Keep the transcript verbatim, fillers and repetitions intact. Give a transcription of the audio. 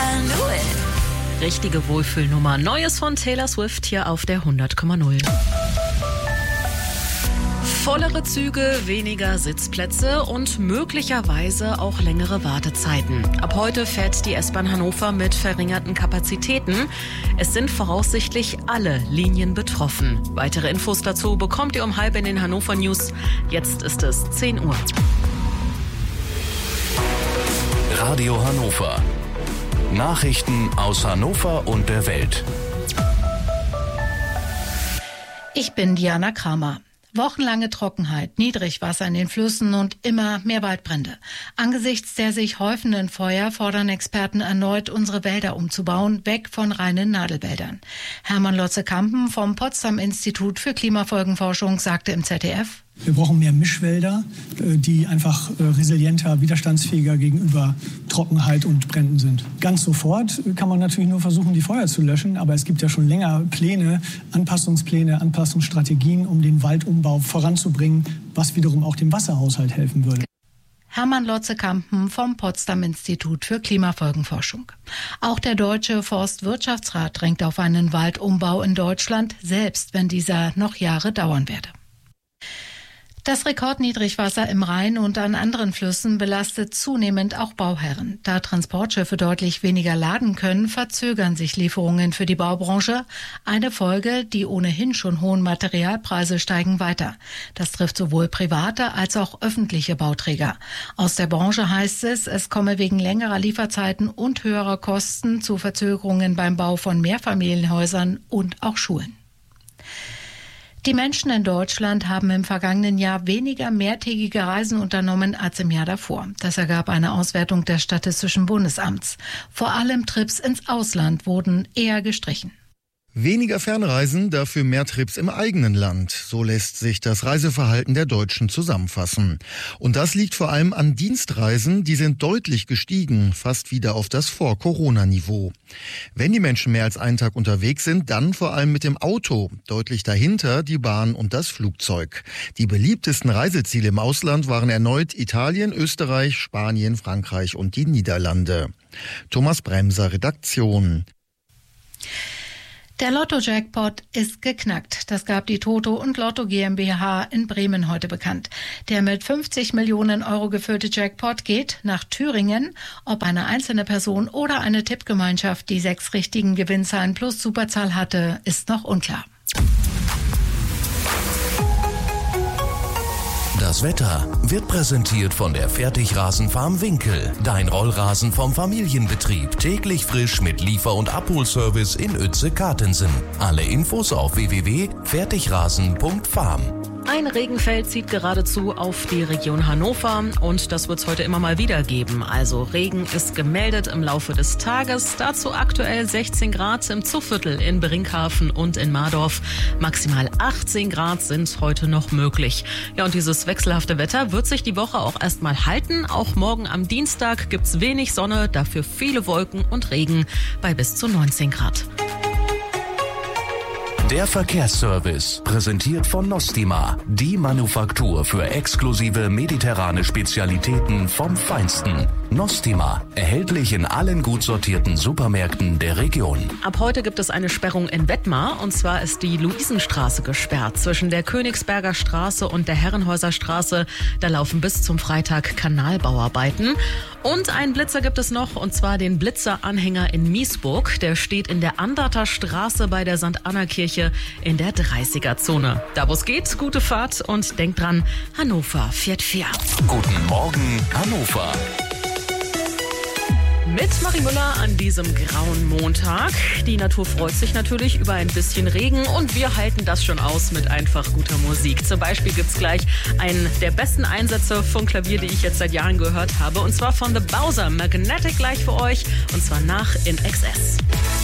I knew it. Richtige Wohlfühlnummer. Neues von Taylor Swift hier auf der hundert Komma null. Vollere Züge, weniger Sitzplätze und möglicherweise auch längere Wartezeiten. Ab heute fährt die S-Bahn Hannover mit verringerten Kapazitäten. Es sind voraussichtlich alle Linien betroffen. Weitere Infos dazu bekommt ihr um halb in den Hannover News. Jetzt ist es zehn Uhr. Radio Hannover. Nachrichten aus Hannover und der Welt. Ich bin Diana Kramer. Wochenlange Trockenheit, Niedrigwasser in den Flüssen und immer mehr Waldbrände. Angesichts der sich häufenden Feuer fordern Experten erneut, unsere Wälder umzubauen, weg von reinen Nadelwäldern. Hermann Lotze-Kampen vom Potsdam-Institut für Klimafolgenforschung sagte im Z D F: Wir brauchen mehr Mischwälder, die einfach resilienter, widerstandsfähiger gegenüber Trockenheit und Bränden sind. Ganz sofort kann man natürlich nur versuchen, die Feuer zu löschen, aber es gibt ja schon länger Pläne, Anpassungspläne, Anpassungsstrategien, um den Waldumbau voranzubringen, was wiederum auch dem Wasserhaushalt helfen würde. Hermann Lotze-Kampen vom Potsdam-Institut für Klimafolgenforschung. Auch der Deutsche Forstwirtschaftsrat drängt auf einen Waldumbau in Deutschland, selbst wenn dieser noch Jahre dauern werde. Das Rekordniedrigwasser im Rhein und an anderen Flüssen belastet zunehmend auch Bauherren. Da Transportschiffe deutlich weniger laden können, verzögern sich Lieferungen für die Baubranche. Eine Folge, die ohnehin schon hohen Materialpreise steigen weiter. Das trifft sowohl private als auch öffentliche Bauträger. Aus der Branche heißt es, es komme wegen längerer Lieferzeiten und höherer Kosten zu Verzögerungen beim Bau von Mehrfamilienhäusern und auch Schulen. Die Menschen in Deutschland haben im vergangenen Jahr weniger mehrtägige Reisen unternommen als im Jahr davor. Das ergab eine Auswertung des Statistischen Bundesamts. Vor allem Trips ins Ausland wurden eher gestrichen. Weniger Fernreisen, dafür mehr Trips im eigenen Land. So lässt sich das Reiseverhalten der Deutschen zusammenfassen. Und das liegt vor allem an Dienstreisen, die sind deutlich gestiegen, fast wieder auf das Vor-Corona-Niveau. Wenn die Menschen mehr als einen Tag unterwegs sind, dann vor allem mit dem Auto. Deutlich dahinter die Bahn und das Flugzeug. Die beliebtesten Reiseziele im Ausland waren erneut Italien, Österreich, Spanien, Frankreich und die Niederlande. Thomas Bremser, Redaktion. Der Lotto-Jackpot ist geknackt. Das gab die Toto und Lotto GmbH in Bremen heute bekannt. Der mit fünfzig Millionen Euro gefüllte Jackpot geht nach Thüringen. Ob eine einzelne Person oder eine Tippgemeinschaft die sechs richtigen Gewinnzahlen plus Superzahl hatte, ist noch unklar. Das Wetter wird präsentiert von der Fertigrasenfarm Winkel. Dein Rollrasen vom Familienbetrieb. Täglich frisch mit Liefer- und Abholservice in Uetze-Kartensen. Alle Infos auf w w w punkt fertigrasen punkt farm. Ein Regenfeld zieht geradezu auf die Region Hannover und das wird es heute immer mal wieder geben. Also Regen ist gemeldet im Laufe des Tages. Dazu aktuell sechzehn Grad im Zuchviertel in Brinkhaven und in Mardorf. Maximal achtzehn Grad sind heute noch möglich. Ja, und dieses wechselhafte Wetter wird sich die Woche auch erstmal halten. Auch morgen am Dienstag gibt's wenig Sonne, dafür viele Wolken und Regen bei bis zu neunzehn Grad. Der Verkehrsservice, präsentiert von Nostima, die Manufaktur für exklusive mediterrane Spezialitäten vom Feinsten. Nostima, erhältlich in allen gut sortierten Supermärkten der Region. Ab heute gibt es eine Sperrung in Wettmar, und zwar ist die Luisenstraße gesperrt. Zwischen der Königsberger Straße und der Herrenhäuser Straße, da laufen bis zum Freitag Kanalbauarbeiten. Und einen Blitzer gibt es noch, und zwar den Blitzer-Anhänger in Miesburg. Der steht in der Anderter Straße bei der Sankt Anna Kirche in der dreißiger-Zone. Da wo es geht, gute Fahrt und denkt dran, Hannover fährt fair. Guten Morgen, Hannover. Mit Marie Müller an diesem grauen Montag. Die Natur freut sich natürlich über ein bisschen Regen und wir halten das schon aus mit einfach guter Musik. Zum Beispiel gibt's gleich einen der besten Einsätze von Klavier, die ich jetzt seit Jahren gehört habe, und zwar von The Bowser. Magnetic gleich für euch, und zwar nach In Excess.